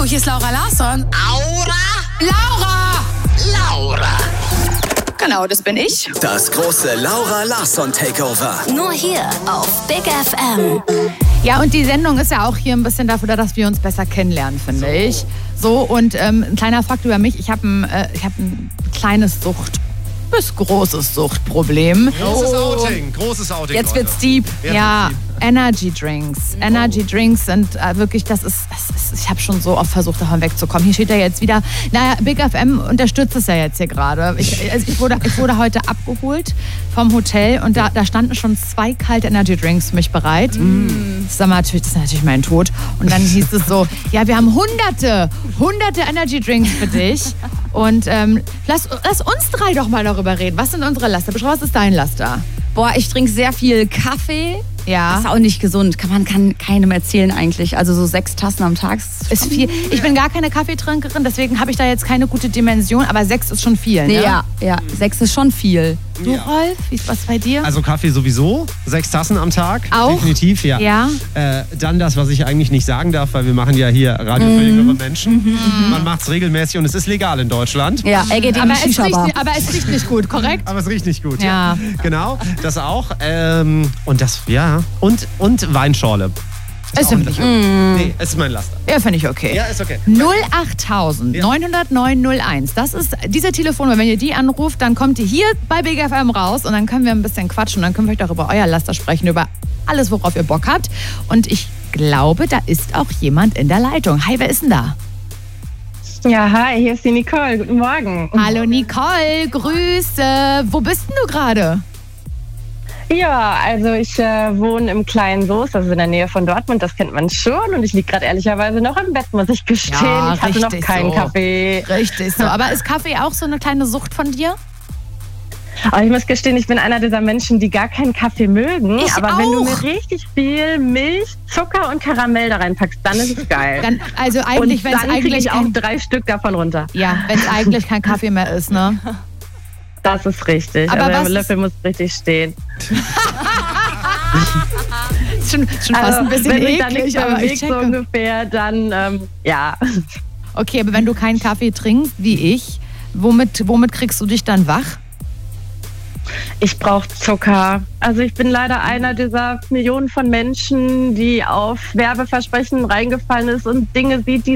hier ist Laura Larsson. Laura! Genau, das bin ich. Das große Laura Larsson Takeover. Nur hier auf Big FM. Ja, und die Sendung ist ja auch hier ein bisschen dafür da, dass wir uns besser kennenlernen, finde ich. So, und ein kleiner Fakt über mich. Ich habe ein kleines bis großes Suchtproblem. Großes Outing. Jetzt Leute. wird's deep. Ja, Energy Drinks. Energy Drinks sind wirklich, ich habe schon so oft versucht, davon wegzukommen. Hier steht ja jetzt wieder, naja, Big FM unterstützt es ja jetzt hier gerade. Ich wurde heute abgeholt vom Hotel und da standen schon 2 kalte Energy Drinks für mich bereit. Das ist natürlich mein Tod. Und dann hieß es so, ja, wir haben hunderte Energy Drinks für dich. Und lass uns 3 doch mal darüber reden. Was sind unsere Laster? Was ist dein Laster? Boah, ich trinke sehr viel Kaffee. Ja. Das ist auch nicht gesund. Man kann keinem erzählen eigentlich. Also so 6 Tassen am Tag ist viel. Ich bin gar keine Kaffeetrinkerin, deswegen habe ich da jetzt keine gute Dimension, aber 6 ist schon viel, ne? Ja, 6 ist schon viel. Du, Rolf, wie ist was bei dir? Also Kaffee sowieso, 6 Tassen am Tag. Auch? Definitiv, ja. Ja. Dann das, was ich eigentlich nicht sagen darf, weil wir machen ja hier Radio für jüngere Menschen. Man macht es regelmäßig und es ist legal in Deutschland. Ja, er geht in die Shisha-Bar. Aber es riecht nicht gut, korrekt? Aber es riecht nicht gut. Ja. Genau, das auch. Und das, ja. Und Weinschorle. Ist auch Nee, ist mein Laster. Ja, finde ich okay. Ja, ist okay. 08000 909 01. Das ist diese Telefonnummer. Wenn ihr die anruft, dann kommt ihr hier bei Big FM raus und dann können wir ein bisschen quatschen. Dann können wir euch auch über euer Laster sprechen, über alles, worauf ihr Bock habt. Und ich glaube, da ist auch jemand in der Leitung. Hi, wer ist denn da? Ja, hi, hier ist die Nicole. Guten Morgen. Hallo Nicole, Grüße. Wo bist denn du gerade? Ja, also ich wohne im kleinen Soest, also in der Nähe von Dortmund, das kennt man schon. Und ich liege gerade ehrlicherweise noch im Bett, muss ich gestehen. Ja, ich hatte noch keinen Kaffee. Richtig so. Aber ist Kaffee auch so eine kleine Sucht von dir? Aber ich muss gestehen, ich bin einer dieser Menschen, die gar keinen Kaffee mögen. Ich aber auch. wenn du mir richtig viel Milch, Zucker und Karamell da reinpackst, dann ist es geil. Dann, also eigentlich, wenn es dann kriege eigentlich ich auch 3 Stück davon runter. Ja, wenn es eigentlich kein Kaffee mehr ist, ne? Das ist richtig. Aber also der Löffel muss richtig stehen. schon fast ein bisschen wenn eklig, da nichts aber ich bewegt, checke. so ungefähr, dann ja. Okay, aber wenn du keinen Kaffee trinkst, wie ich, womit kriegst du dich dann wach? Ich brauche Zucker. Also ich bin leider einer dieser Millionen von Menschen, die auf Werbeversprechen reingefallen ist und Dinge sieht, die